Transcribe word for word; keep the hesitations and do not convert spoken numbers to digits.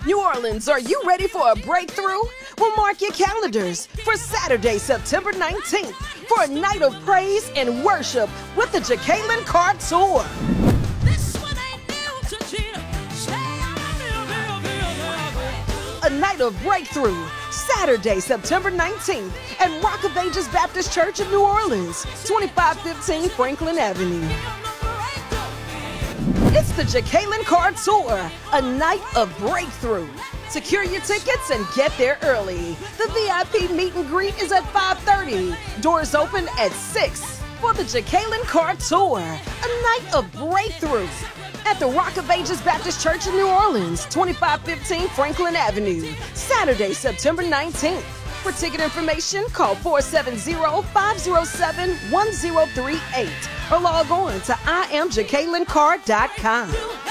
New Orleans, are you ready for a breakthrough? Well, mark your calendars for Saturday, September nineteenth for a night of praise and worship with the Jacqueline Carr Tour. This one ain't new to cheer. Stay on, A night of breakthrough, Saturday, September nineteenth at Rock of Ages Baptist Church in New Orleans, twenty-five fifteen Franklin Avenue. It's the Jacqueline Carr Tour, a night of breakthrough. Secure your tickets and get there early. The V I P meet and greet is at five thirty. Doors open at six for the Jacqueline Carr Tour, a night of breakthrough at the Rock of Ages Baptist Church in New Orleans, twenty-five fifteen Franklin Avenue, Saturday, September nineteenth. For ticket information, call four seven zero, five zero seven, one zero three eight or log on to I am Jacqueline Carr dot com.